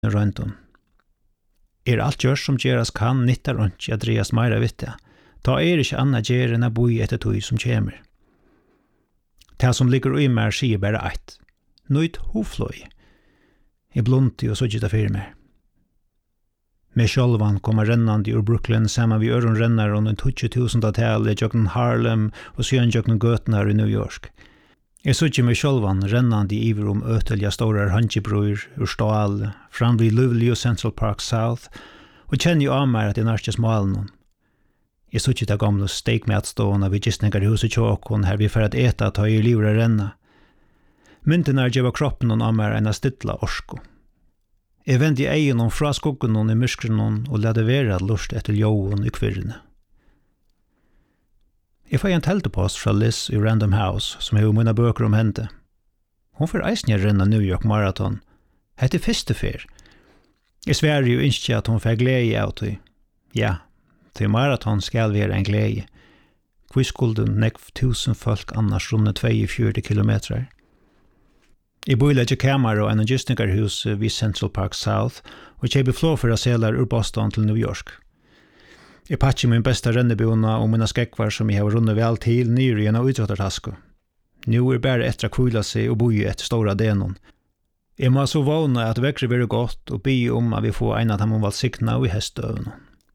røntun. Alt gjørs som gjeras kan, nyttar ikke at dreas meira vitte. Ta ikke anna gjer enn a boi etter tøy som kjemur. Det som ligger i mer sier bare eit. Nøyt hofløy. Jeg blunti og såg det fyrir meg. Med sjálvan kommer rennandi ur Brooklyn saman vi øron rennar om 20.000-tallet jøkken Harlem og siden jøkken gøtnar i New York. Jeg såg med sjálvan rennandi iver øtelja stórar handjibrur ur stål, fram vid Lovely og Central Park South, og kjenner jo av meg at jeg nærkes malen. Jeg såg det gamle steikmatstående vid gistningarhuset tjåkon her vi for at eta ta i livre renna. Myndene gjeva kroppen av meg enn a stidla orsko. Jeg vendte egen fra skuggen i myskren og lade være lust etter ljåen i kvirrene. Jeg får en teltepost fra Liz i Random House, som har mine bøker om hente. Hun får eisen renna New York Marathon. Hette første fyr. Jeg sverger jo ikke at hun får glede av det. Ja, til maraton skal være en glede. Hvor skulle nekv 1000 folk annars runde 42 kilometer? Jeg bor i kamera og en gistningarhus vid Central Park South og kjøper flåføre selar ur Boston til New York. Jeg patcher min besta rennebona og mina skekvar som jeg har rundet vel til nyr i en av utrottartasko. Nå bare etter å kvila seg og boi etter stora denon. Jeg må så vana at vekkri være godt og be om at vi får en at han må valsikna i hestøvene.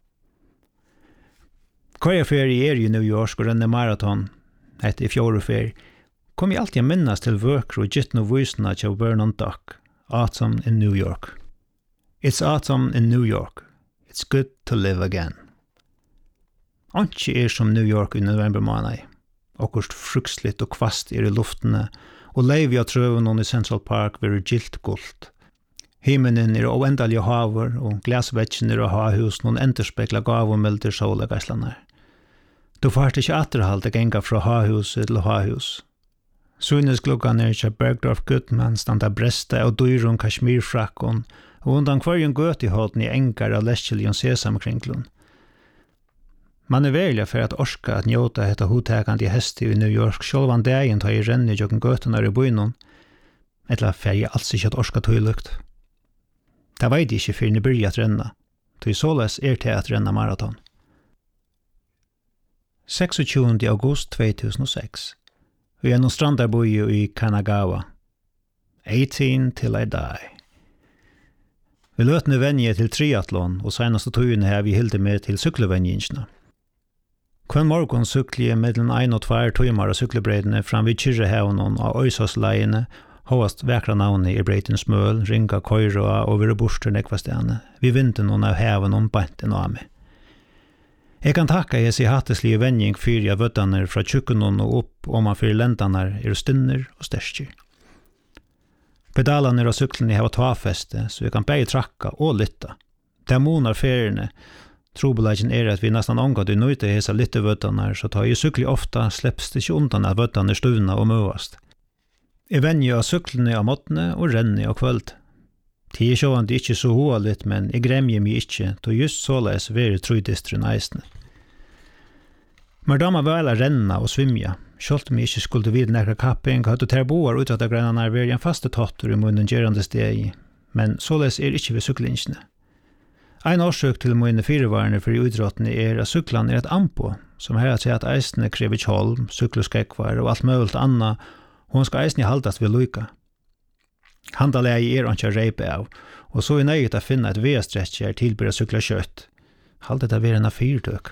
Hver ferie i New York og renne maraton, etter fjordferie, kom jeg alltid minnes til vøkru og gittno vysna til Vernon Duck, Autumn in New York. It's autumn in New York. It's good to live again. Anki som New York i november måned. Okkurst frukslitt og kvast i luftene, og leiv av trøvene i Central Park vil gilt gult. Himmelen oendalige haver, og glasvetsjen av havhus noen enterspekla gavomilder solagaslanar. Du fart ikke atterhalt å genga fra havhus til havhus. Sunesgluggan ikke Bergdorf Goodman standa bresta og dyrum kashmirfrakkon, og undan kvarjon gøt i hålden i engar av leskjelion sesamkringlun. Man verilig for at orska at njóta hetta hotekandi hesti i New York, sjálvan dagen ta i renni jokken gøtunar i bøynun, etla fer jeg alls ikke at orska tøylukt. Det veit ikke fyrir ni byrja at renna, tøy såles til at renna maraton. 26. august 2006. Vi er noen strandarbøye i Kanagawa. 18 till I die. Vi løtne venje til triathlon, og senaste tøyene har vi hilde med til syklevenjingene. Kvann morgon sykler jeg mellom 1 og 2 timer av syklebreidene fram vid Kyrrehavnen av Øysåsleiene, hovast vekra navnet i breidens smøl, ringa køyroa og vire borster nekvastene. Vi vinter noen av haven om banten av meg. Jeg kan takka jeg si hatteslige venjing fyrir jeg vøddaner fra tjukkenon og opp om man fyrir lendanar stinner og sterskir. Pedalarna av syklene har tafeste, så vi kan begge trakka og lytta. Det monar feriene. Trobelagen at vi nesten omgått i nøyte hesa litte vøddanar, så tar jeg sykli ofta slepps det ikke undan at vøddanar stuvna og møvast. Jeg venjer av syklene av måttene og renner av kvöld. Det er sjående ikke så hoaligt, men jeg gremjer meg ikke, då just såleis veri trudistren eisne. Men da man vel renna og svimja, sjålt mig ikke skulle vid nekra kapping, hadde ter boar ut at det greinar veri en faste totter i munnen gerande steg, men såleis ikke ved syklingsene. Ein årsøk til mine firevarene for idrottene at syklan et ampo, som her at eisne krever kjolm, sykluskekvar og alt mulig anna, og hun skal eisne haldas ved luka. Handalegi ikke reipe av, og så nøyet å finne et V-stretcher tilbyr å sykla kjøtt. Haldet det være en fyrtøk.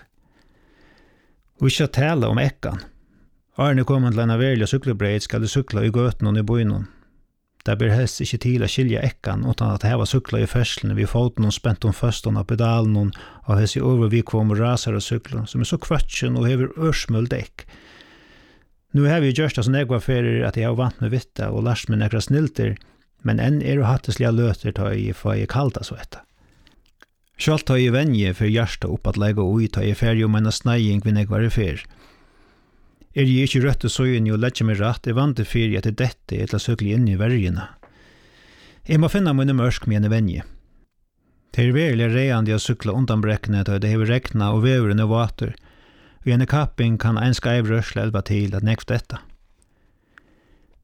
Og ikke tale om ekkan. Arne kommer til en verlig syklebreid skal du sykla i gøten og i bøynen. Det blir helst ikke til å skilja ekkan utan at heva sykla i ferslene vi foten og spent om førsten av pedalen og hese overvikvom og raser og sykla som så kvartsen og hever ørsmull dekk. Nå har vi gjørst det som jeg var ferir at jeg har vant med vitta og lært meg nekra snilter, men enn jo hatteslige løter ta jeg for jeg kalda så etta. Sjalt ta jeg venje for hjersta opp at legge ui ta jeg ferie om en sneiing vi nek var i fer. Jeg ikke røtte søyen og legge meg rett, jeg vant til ferie til dette etter å søkle inn i vergene. Jeg må finne mine mørsk med en venje. Det virkelig reiande å sykla undan brekkene da det hever rekna og veveren og vater. Ved en kapping kan en skreivrørsle elva til at nekv dette.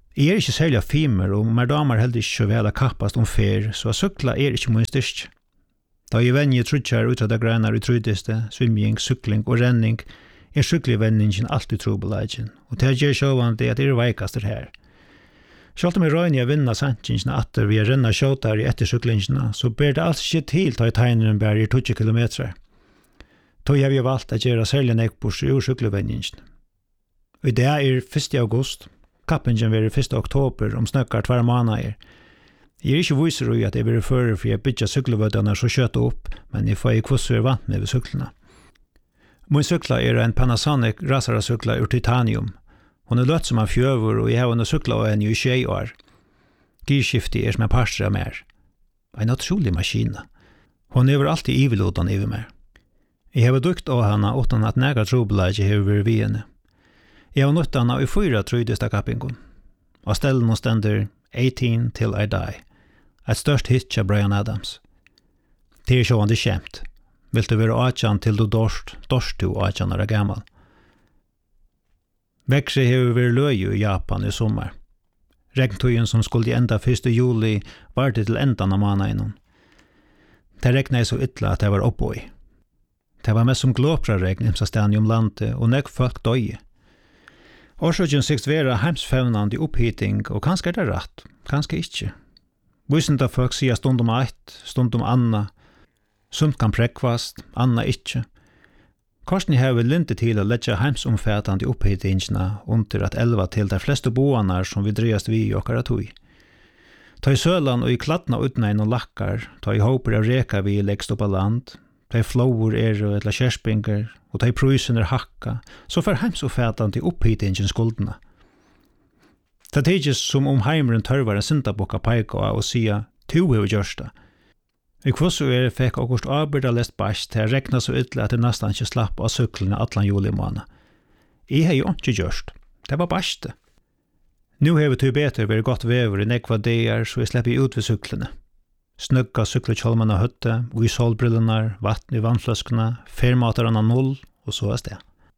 Jeg ikke særlig fimer, og mer damer heller ikke så vel kappast fer, så sykla ikke min styrke. Da jeg venner trutjar utreda greiner i trudeste, svimming, sykling og renning, sykkelvendingen alltid trobelagen, og det gjør sjåvande at veikaster her. Selv om jeg røyner vinna sentjengene atter vi renna sjåtar i ettersyklingene, så ber det altså ikke til ta i tegneren bær i 20 kilometer. Da har vi valgt å gjøre særlig nekbors ur sykkelvendingen. Og det 1. august, kappingen vil 1. oktober om snøkkar 2 måneder. Jeg ikke viser i at jeg vil føre for jeg bytja sykkelvødene så kjøtt opp, men jeg får ikke hvordan vant med ved syklene. Min sykla en Panasonic Razara-sykla ur titanium. Hon løtt som en fjøver, og jeg har en sykla og en i 20 år. Girskiftet som en parstre av mer. En utrolig maskina. Hon alltid ivelådan over mer. Jeg har dukt av henne utan at nega trobelage har vært vi henne. Jeg har nødt henne i 4 trydesta kappingen. Og stellen hon stender 18 till I die. Et størst hit av Bryan Adams. Det sjående kjemt. Vill du være 18 til du dorst du 18 år gammal. Vekse har vært løy i Japan i sommar. Regntøyen som skulle enda 1. juli var det til endan av måneden. Det regnet så ytla at det var oppå i. Det var mest som glåpra regn imsa stan om landet, og nek folk døye. Årsøkjen sikt være heimsfevnande opphiting, og kanskje det rett, kanskje ikke. Vysenda folk sier stundom eit, stundom anna, sumt kan prekvast, anna ikke. Korsen har vi linte til å letja heimsomfætande opphitingene under at 11 til de fleste boanar som vi drøyast vi i okkara tog. Ta i sølan og i klattna utnein og lakkar, ta i håper av reka vi leggst opp av land, ta i flåur og etla kjerspinger, og ta i prusen hakka, så får heimsomfætande opphitingene skuldene. Det tidjes som om heimeren tørvar en syndabokka peika og sia, tu hever gjørsta. I kvossu fikk okkurst avbyrda lest bæst til å regna så ytla at det nesten ikke slapp av syklene atlan julimåna. Jeg har jo ikke gjørst. Det var bæste. Nu har vi til beter vært godt vever i nekva deir, så jeg slipper ut ved syklene. Snøgga syklekjolmene høtte, og i solbrillene, vatten i vannfløskene, fermatarene 0, og så det.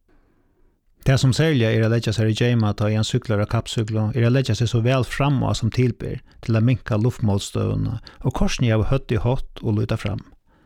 Det som særlig å leggja seg i Jama ta i en sykler og kappsykler, å leggja seg så vel framme som tilber til å minka luftmålstøvene, og korsen av høtt i hot og luta fram.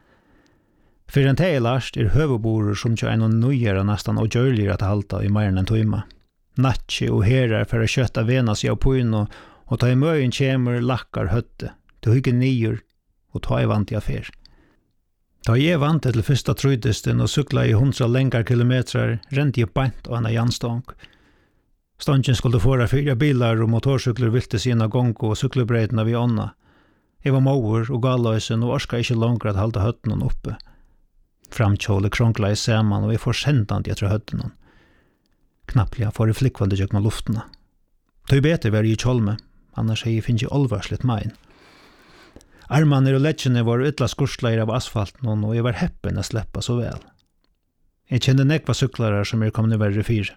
For en teg last høveborer som ikke noen nøyere nesten og gjørligere til halta i mer enn en tøyma. Natsi og herer for å kjøtta vena seg av pøyno, og ta i møyen kjemer lakkar høtte, til hygge nyer, og ta i vant i affær. Da jeg vant til første trydisten og sykla i 100 lengar kilometer, rente jeg bant av en jernstång. Stången skulle fåra 4 bilar og motorsykler vilte sina gongo og syklebreidene vi ånda. Jeg var mauer og galløysen og orska ikke langer at halda høttene oppe. Framkjåle kronkla i saman og jeg får sendant etter høttene. Knapplega får jeg flikkvande gjøkna luftene. Tøy beter var i kjolme, annars jeg finner ikke olvarslitt megin. Armene og leggene var ytla skursleir av asfalten, og jeg var heppen å sleppa så vel. Jeg kjente nekva syklare som kommet verre fyr.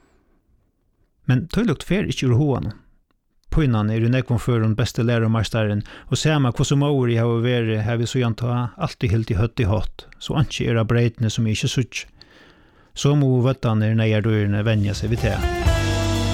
Men tøylukt fer ikke ur hoan. Pøynan i nekva før den beste lærermasteren, og sema hva som over jeg har vært, har vi så janta alltid helt i høtt i hatt, så anki breidene som jeg ikke sutt. Så må vøttene nøyerdørene venja seg vidt det.